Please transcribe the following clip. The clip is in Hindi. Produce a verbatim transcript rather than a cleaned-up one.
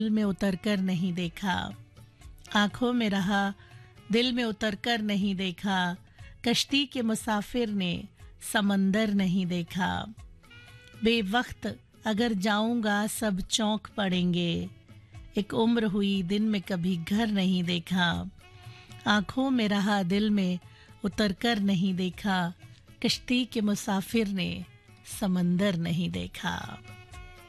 दिल में उतर कर नहीं देखा, आंखों में रहा दिल में उतर कर नहीं देखा, कश्ती के मुसाफिर ने समंदर नहीं देखा। बेवक्त अगर जाऊंगा सब चौंक पड़ेंगे, एक उम्र हुई दिन में कभी घर नहीं देखा। आंखों में रहा दिल में उतर कर नहीं देखा, कश्ती के मुसाफिर ने समंदर नहीं देखा।